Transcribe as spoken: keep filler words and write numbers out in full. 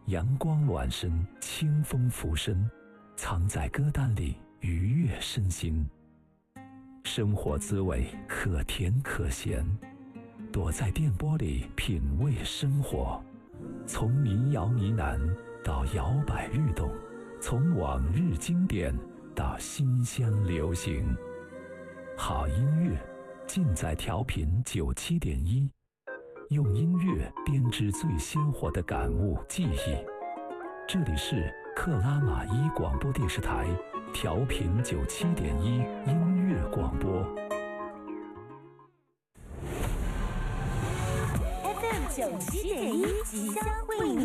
阳光暖身，清风拂身，藏在歌单里愉悦身心。生活滋味可甜可咸，躲在电波里品味生活。从民谣呢喃到摇摆律动，从往日经典到新乡流行，好音乐尽在调频九七点一，用音乐编织最鲜活的感悟记忆。这里是克拉玛依广播电视台调频九七点一音乐广播 F M 九七点一即将为您